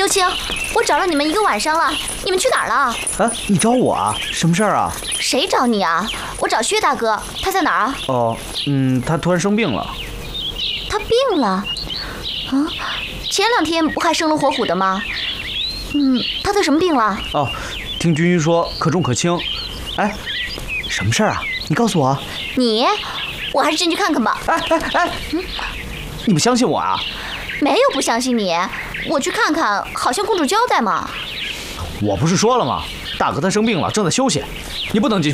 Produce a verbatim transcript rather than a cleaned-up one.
周青，我找了你们一个晚上了，你们去哪儿了？ 啊，你找我啊？什么事儿啊？ 谁找你啊？我找薛大哥，他在哪儿啊？ 哦，嗯，他突然生病了。 他病了？啊，前两天不还生龙活虎的吗？嗯，他得什么病了？ 哦，听君君说可重可轻。哎，什么事儿啊？你告诉我。 你，我还是进去看看吧。 哎哎哎，嗯，你不相信我啊？ 没有不相信你，我去看看，好像公主交代嘛。 我不是说了吗？大哥他生病了，正在休息，你不能进去。